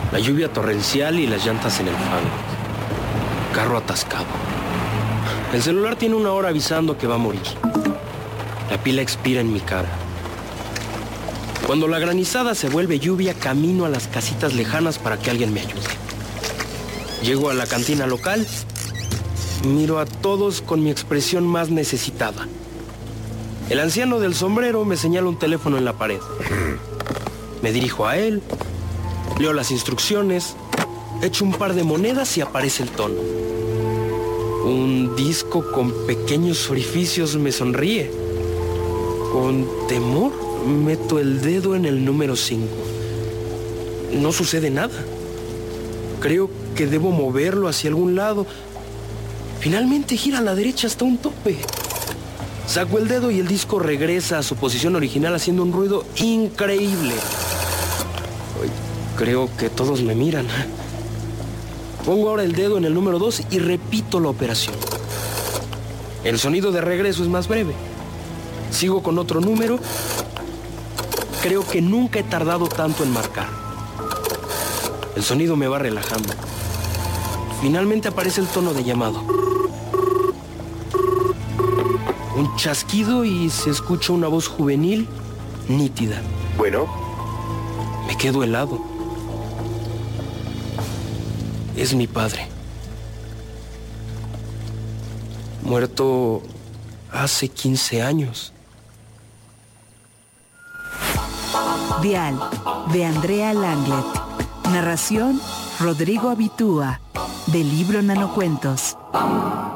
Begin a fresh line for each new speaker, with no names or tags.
La lluvia torrencial y las llantas en el fango. Carro atascado. El celular tiene 1 hora avisando que va a morir. La pila expira en mi cara. Cuando la granizada se vuelve lluvia, camino a las casitas lejanas para que alguien me ayude. Llego a la cantina local, miro a todos con mi expresión más necesitada. El anciano del sombrero me señala un teléfono en la pared. Me dirijo a él, leo las instrucciones, echo un par de monedas y aparece el tono. Un disco con pequeños orificios me sonríe. Con temor, meto el dedo en el número 5. No sucede nada. Creo que debo moverlo hacia algún lado. Finalmente gira a la derecha hasta un tope. Saco el dedo y el disco regresa a su posición original haciendo un ruido increíble. Creo que todos me miran. Pongo ahora el dedo en el número 2 y repito la operación. El sonido de regreso es más breve. Sigo con otro número. Creo que nunca he tardado tanto en marcar. El sonido me va relajando. Finalmente aparece el tono de llamado. Un chasquido y se escucha una voz juvenil, nítida.
Bueno.
Me quedo helado. Es mi padre. Muerto hace 15 años.
Dial, de Andrea Langlet. Narración, Rodrigo Abitúa. Del libro Nanocuentos.